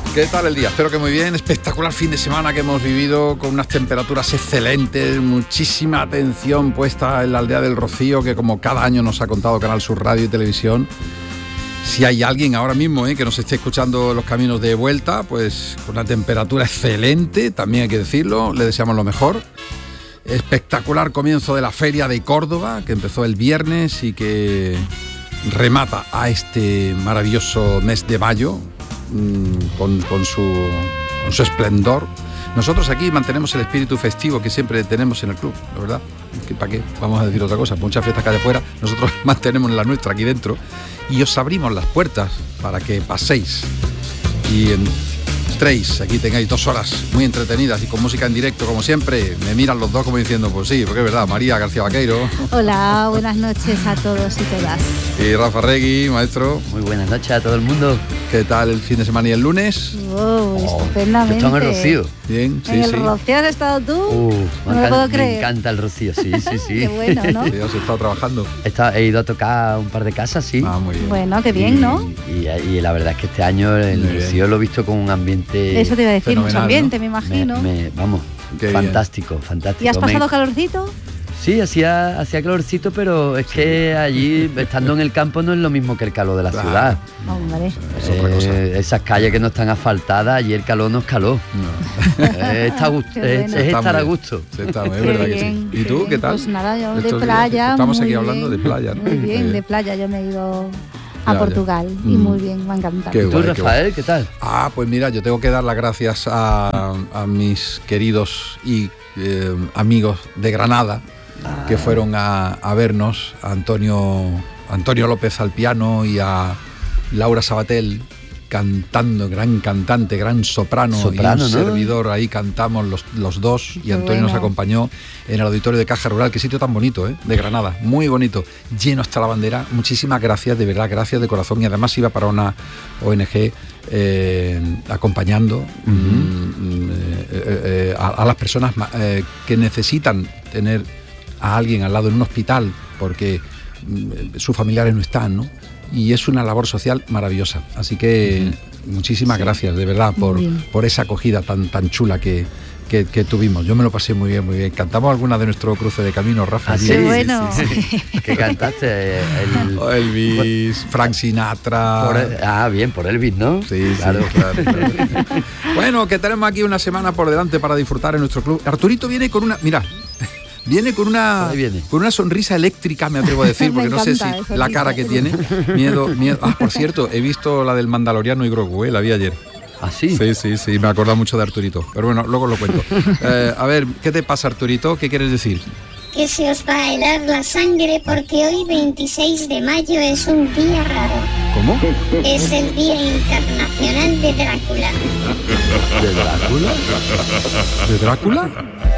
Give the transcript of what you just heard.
¿Qué tal el día? Espero que muy bien. Espectacular fin de semana que hemos vivido con unas temperaturas excelentes, muchísima atención puesta en la aldea del Rocío, que como cada año nos ha contado Canal Sur Radio y Televisión. Si hay alguien ahora mismo que nos esté escuchando los caminos de vuelta, pues con una temperatura excelente, también hay que decirlo, le deseamos lo mejor. Espectacular comienzo de la Feria de Córdoba, que empezó el viernes y que remata a este maravilloso mes de mayo con su esplendor. Nosotros aquí mantenemos el espíritu festivo que siempre tenemos en el club, la verdad. ¿Para qué vamos a decir otra cosa? Muchas fiestas acá de fuera, nosotros mantenemos la nuestra aquí dentro y os abrimos las puertas para que paséis y entréis, aquí tengáis 2 horas muy entretenidas y con música en directo como siempre. Me miran los dos como diciendo, pues sí, porque es verdad. María García Vaqueiro. Hola, buenas noches a todos y todas. Y Rafa Regui, maestro. Muy buenas noches a todo el mundo. ¿Qué tal el fin de semana y el lunes? Estupendamente. Estamos en el Rocío. Bien, sí, ¿En el sí. Rocío has estado tú? No me puedo creer. Me encanta el Rocío, sí. Qué bueno, ¿no? Sí, has estado trabajando. He ido a tocar un par de casas, sí. Ah, muy bien. Bueno, qué bien, ¿no? Y la verdad es que este año el Rocío lo he visto con un ambiente... Eso te iba a decir, mucho ambiente, ¿no? me imagino. Vamos, Qué fantástico. ¿Y has pasado calorcito? Sí, hacía calorcito, pero es que allí, estando en el campo, no es lo mismo que el calor de la ciudad. Hombre. Es otra cosa. Esas calles que no están asfaltadas, allí el calor no es calor. No. Es estar a gusto. Sí, está, es verdad que sí. ¿Y tú, qué tal? Pues nada, yo Estos de playa. días estamos muy aquí bien. hablando de playa, ¿no? Muy bien, de playa. Yo me he ido a Ya. Portugal y muy bien, me ha encantado. Qué ¿Y tú, guay, Rafael, qué tal? Pues mira, yo tengo que dar las gracias a mis queridos y amigos de Granada que fueron a vernos, a Antonio López al piano y a Laura Sabatel cantando, gran cantante, gran soprano y un ¿no? servidor, ahí cantamos los dos y Qué Antonio nos bueno. acompañó en el auditorio de Caja Rural. Qué sitio tan bonito, de Granada, muy bonito, lleno hasta la bandera. Muchísimas gracias, de verdad, gracias de corazón. Y además iba para una ONG acompañando a las personas que necesitan tener a alguien al lado en un hospital porque sus familiares no están, ¿no? Y es una labor social maravillosa. Así que muchísimas gracias, de verdad, por esa acogida tan chula que tuvimos. Yo me lo pasé muy bien, muy bien. Cantamos alguna de nuestro cruce de camino, Rafa. Sí, bueno. sí. ¿Qué cantaste? Elvis, Frank Sinatra. Bien, por Elvis, ¿no? Sí, claro. Claro. Bueno, que tenemos aquí una semana por delante para disfrutar en nuestro club. Arturito viene con una... Mira... Viene con una sonrisa eléctrica, me atrevo a decir, porque no sé si la cara que tiene. Miedo. Por cierto, he visto la del Mandaloriano y Grogu, la vi ayer. ¿Ah, sí? Sí, me acuerdo mucho de Arturito. Pero bueno, luego lo cuento. A ver, ¿qué te pasa, Arturito? ¿Qué quieres decir? Que se os va a helar la sangre porque hoy 26 de mayo es un día raro. ¿Cómo? Es el Día Internacional de Drácula. ¿De Drácula? ¿De Drácula?